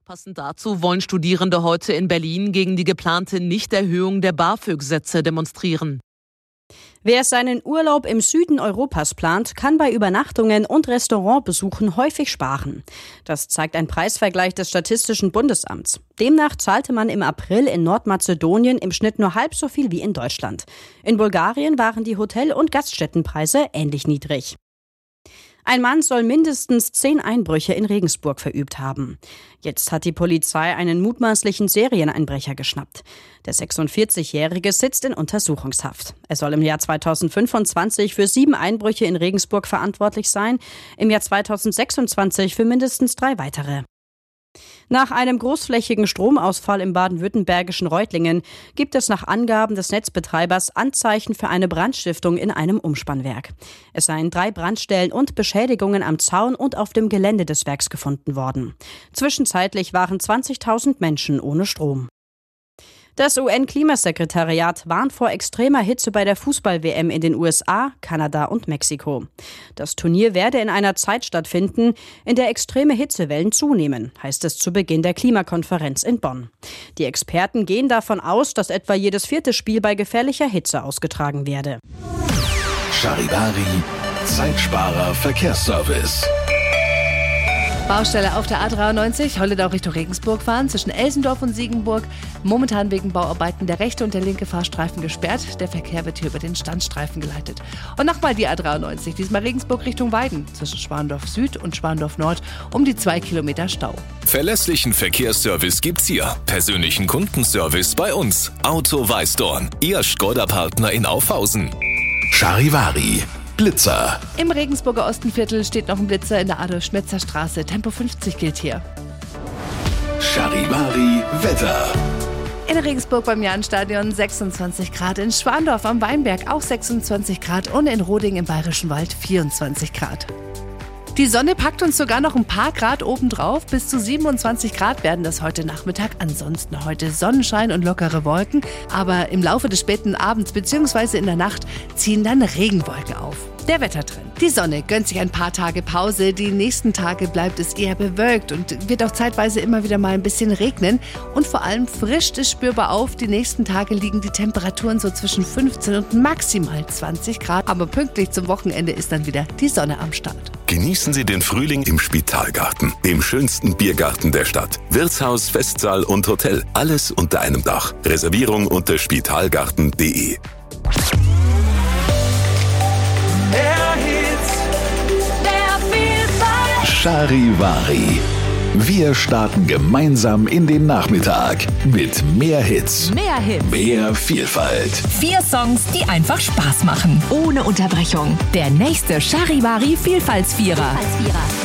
Passend dazu wollen Studierende heute in Berlin gegen die geplante Nichterhöhung der BAföG-Sätze demonstrieren. Wer seinen Urlaub im Süden Europas plant, kann bei Übernachtungen und Restaurantbesuchen häufig sparen. Das zeigt ein Preisvergleich des Statistischen Bundesamts. Demnach zahlte man im April in Nordmazedonien im Schnitt nur halb so viel wie in Deutschland. In Bulgarien waren die Hotel- und Gaststättenpreise ähnlich niedrig. Ein Mann soll mindestens 10 Einbrüche in Regensburg verübt haben. Jetzt hat die Polizei einen mutmaßlichen Serieneinbrecher geschnappt. Der 46-Jährige sitzt in Untersuchungshaft. Er soll im Jahr 2025 für 7 Einbrüche in Regensburg verantwortlich sein, im Jahr 2026 für mindestens 3 weitere. Nach einem großflächigen Stromausfall im baden-württembergischen Reutlingen gibt es nach Angaben des Netzbetreibers Anzeichen für eine Brandstiftung in einem Umspannwerk. Es seien 3 Brandstellen und Beschädigungen am Zaun und auf dem Gelände des Werks gefunden worden. Zwischenzeitlich waren 20.000 Menschen ohne Strom. Das UN-Klimasekretariat warnt vor extremer Hitze bei der Fußball-WM in den USA, Kanada und Mexiko. Das Turnier werde in einer Zeit stattfinden, in der extreme Hitzewellen zunehmen, heißt es zu Beginn der Klimakonferenz in Bonn. Die Experten gehen davon aus, dass etwa jedes 4. Spiel bei gefährlicher Hitze ausgetragen werde. Charivari, Zeitsparer Verkehrsservice. Baustelle auf der A93, Holledau Richtung Regensburg fahren, zwischen Elsendorf und Siegenburg. Momentan wegen Bauarbeiten der rechte und der linke Fahrstreifen gesperrt. Der Verkehr wird hier über den Standstreifen geleitet. Und nochmal die A93, diesmal Regensburg Richtung Weiden, zwischen Schwandorf Süd und Schwandorf Nord, um die 2 Kilometer Stau. Verlässlichen Verkehrsservice gibt's hier. Persönlichen Kundenservice bei uns. Auto Weißdorn, Ihr Škoda-Partner in Aufhausen. Charivari. Blitzer. Im Regensburger Ostenviertel steht noch ein Blitzer in der Adolf-Schmetzer-Straße. Tempo 50 gilt hier. Charivari Wetter. In Regensburg beim Jahnstadion 26 Grad, in Schwandorf am Weinberg auch 26 Grad und in Roding im Bayerischen Wald 24 Grad. Die Sonne packt uns sogar noch ein paar Grad obendrauf. Bis zu 27 Grad werden das heute Nachmittag. Ansonsten heute Sonnenschein und lockere Wolken. Aber im Laufe des späten Abends bzw. in der Nacht ziehen dann Regenwolken auf. Der Wettertrend. Die Sonne gönnt sich ein paar Tage Pause. Die nächsten Tage bleibt es eher bewölkt und wird auch zeitweise immer wieder mal ein bisschen regnen. Und vor allem frischt es spürbar auf. Die nächsten Tage liegen die Temperaturen so zwischen 15 und maximal 20 Grad. Aber pünktlich zum Wochenende ist dann wieder die Sonne am Start. Genießen Sie den Frühling im Spitalgarten, dem schönsten Biergarten der Stadt. Wirtshaus, Festsaal und Hotel. Alles unter einem Dach. Reservierung unter spitalgarten.de. Charivari. Wir starten gemeinsam in den Nachmittag mit mehr Hits. Mehr Hits. Mehr Vielfalt. 4 Songs, die einfach Spaß machen. Ohne Unterbrechung. Der nächste Charivari Vielfaltsvierer.